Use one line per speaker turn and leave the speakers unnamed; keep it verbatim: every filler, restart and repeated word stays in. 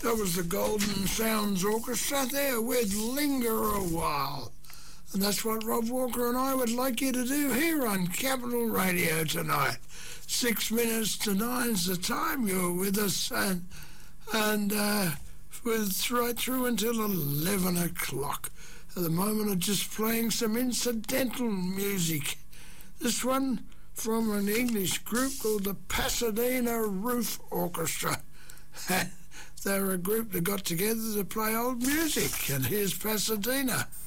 That was the Golden Sounds Orchestra there with Linger a While. And that's what Rob Walker and I would like you to do here on Capital Radio tonight. Six minutes to nine's the time you're with us, and and uh, with right through until eleven o'clock. At the moment, I'm just playing some incidental music. This one from an English group called the Pasadena Roof Orchestra. They're a group that got together to play old music, and here's Pasadena.